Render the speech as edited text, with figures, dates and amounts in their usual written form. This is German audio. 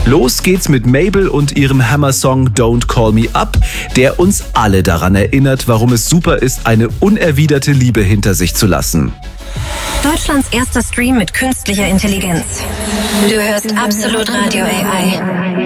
Los geht's mit Mabel und ihrem Hammer-Song Don't Call Me Up, der uns alle daran erinnert, warum es super ist, eine unerwiderte Liebe hinter sich zu lassen. Deutschlands erster Stream mit künstlicher Intelligenz. Du hörst Absolut Radio AI.